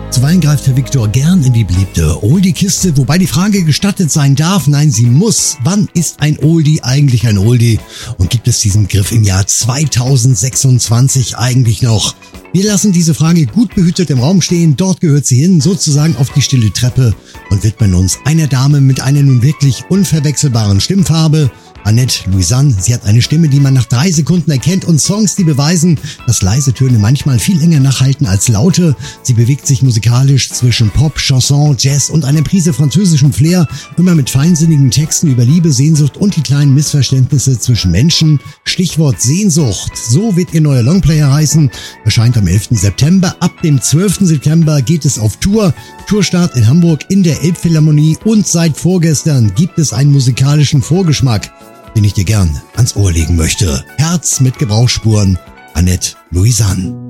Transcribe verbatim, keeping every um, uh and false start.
Zuweilen greift Herr Viktor gern in die beliebte Oldie-Kiste, wobei die Frage gestattet sein darf, nein, sie muss. Wann ist ein Oldie eigentlich ein Oldie? Und gibt es diesen Begriff im Jahr zweitausendsechsundzwanzig eigentlich noch? Wir lassen diese Frage gut behütet im Raum stehen, dort gehört sie hin, sozusagen auf die stille Treppe, und widmen uns einer Dame mit einer nun wirklich unverwechselbaren Stimmfarbe, Annette Louisanne. Sie hat eine Stimme, die man nach drei Sekunden erkennt, und Songs, die beweisen, dass leise Töne manchmal viel länger nachhalten als laute. Sie bewegt sich musikalisch zwischen Pop, Chanson, Jazz und einer Prise französischem Flair, immer mit feinsinnigen Texten über Liebe, Sehnsucht und die kleinen Missverständnisse zwischen Menschen. Stichwort Sehnsucht. So wird ihr neuer Longplayer heißen. Erscheint am elften September. Ab dem zwölften September geht es auf Tour. Tourstart in Hamburg in der Elbphilharmonie, und seit vorgestern gibt es einen musikalischen Vorgeschmack, den ich dir gern ans Ohr legen möchte. Herz mit Gebrauchsspuren, Annette Louisanne.